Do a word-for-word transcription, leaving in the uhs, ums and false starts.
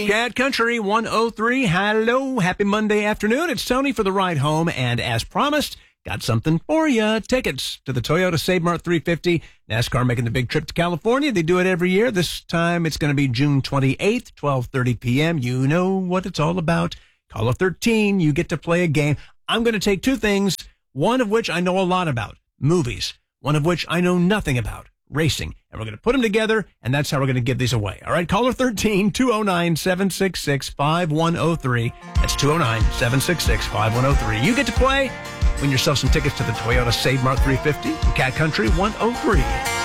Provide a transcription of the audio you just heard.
Cat Country one oh three. Hello. Happy Monday afternoon. It's Tony for the ride home. And as promised, got something for you. Tickets to the Toyota Save Mart three fifty. NASCAR making the big trip to California. They do it every year. This time it's going to be June twenty-eighth, twelve thirty p.m. You know what it's all about. Caller thirteen. You get to play a game. I'm going to take two things, one of which I know a lot about, movies, one of which I know nothing about, racing. And we're going to put them together, and that's how we're going to give these away. All right, caller thirteen, two oh nine, seven six six, five one oh three. That's two oh nine, seven six six, five one oh three. You get to play. Win yourself some tickets to the Toyota Save Mart three fifty from Cat Country one oh three.